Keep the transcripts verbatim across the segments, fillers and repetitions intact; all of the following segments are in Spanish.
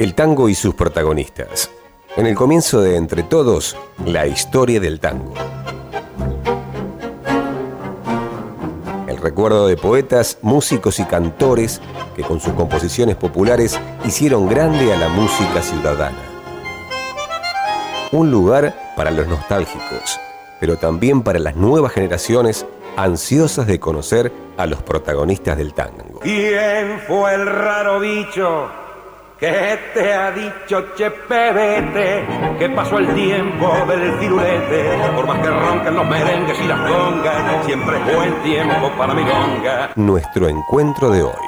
El tango y sus protagonistas. En el comienzo de Entre Todos, la historia del tango. El recuerdo de poetas, músicos y cantores que con sus composiciones populares hicieron grande a la música ciudadana. Un lugar para los nostálgicos, pero también para las nuevas generaciones ansiosas de conocer a los protagonistas del tango. ¿Quién fue el raro bicho que te ha dicho, che pebete, que pasó el tiempo del firulete? Por más que roncan los merengues y las congas, siempre es buen tiempo para milonga. Nuestro encuentro de hoy.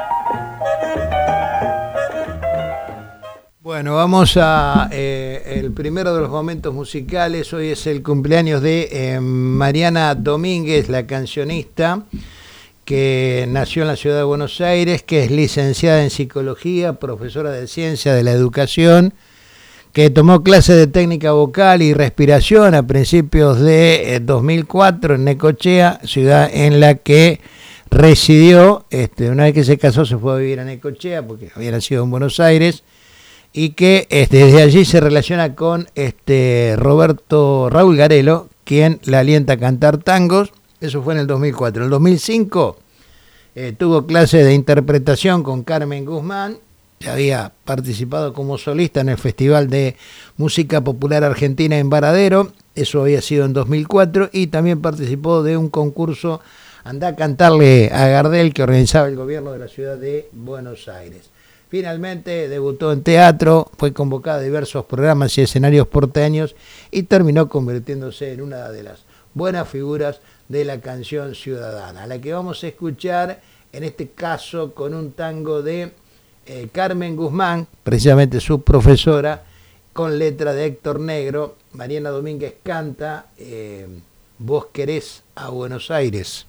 Bueno, vamos a eh, el primero de los momentos musicales. Hoy es el cumpleaños de eh, Mariana Domínguez, la cancionista, que nació en la ciudad de Buenos Aires, que es licenciada en psicología, profesora de ciencia de la educación, que tomó clases de técnica vocal y respiración a principios de dos mil cuatro en Necochea, ciudad en la que residió. Este, una vez que se casó se fue a vivir a Necochea porque había nacido en Buenos Aires, y que este, desde allí se relaciona con este Roberto Raúl Garelo, quien la alienta a cantar tangos. Eso fue en el dos mil cuatro. En el dos mil cinco eh, tuvo clases de interpretación con Carmen Guzmán. Ya había participado como solista en el Festival de Música Popular Argentina en Varadero. Eso había sido en dos mil cuatro. Y también participó de un concurso Andá a cantarle a Gardel, que organizaba el gobierno de la ciudad de Buenos Aires. Finalmente debutó en teatro, fue convocada a diversos programas y escenarios porteños y terminó convirtiéndose en una de las buenas figuras de la canción ciudadana, la que vamos a escuchar en este caso con un tango de eh, Carmen Guzmán, precisamente su profesora, con letra de Héctor Negro. Mariana Domínguez canta eh, Vos querés a Buenos Aires.